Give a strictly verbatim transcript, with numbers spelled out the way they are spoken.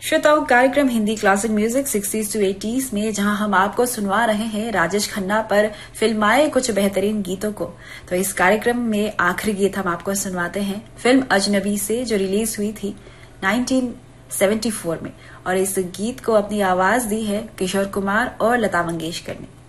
श्रोताओं, कार्यक्रम Hindi classic music sixties to eighties में जहां हम आपको सुनवा रहे हैं राजेश खन्ना पर फिल्माए कुछ बेहतरीन गीतों को। तो इस कार्यक्रम में आखिरी गीत हम आपको सुनवाते हैं फिल्म अजनबी से, जो रिलीज हुई थी नाइनटीन सेवेंटी फोर में, और इस गीत को अपनी आवाज दी है किशोर कुमार और लता मंगेशकर ने।